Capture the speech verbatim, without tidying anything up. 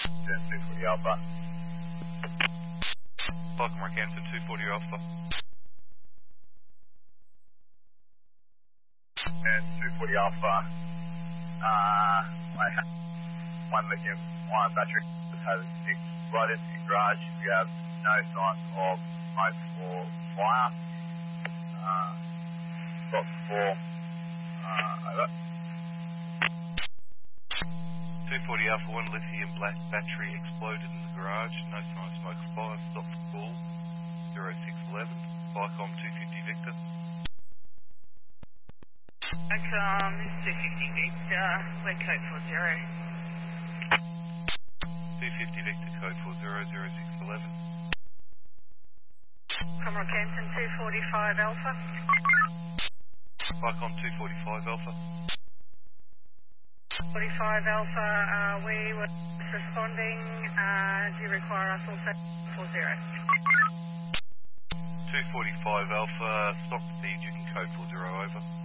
Then two forty Alpha. Falcon Rockhampton two forty Alpha. And two forty Alpha. Uh, I have one lithium ion battery that has exploded in garage. We have no signs of smoke or fire. Uh, got four. Uh, over. two forty Alpha one lithium black battery exploded in the garage. No sign of smoke or fire. Stop the call. zero six eleven. Vicom two fifty Victor. Vicom two fifty Victor. We're code four zero. two fifty Victor, code four zero zero six eleven. From Rockhampton two forty-five Alpha. Vicom two forty-five Alpha. forty-five Alpha, uh, we were responding. Uh, do you require us also four zero? two forty-five Alpha, stop the siege, you can code four zero over.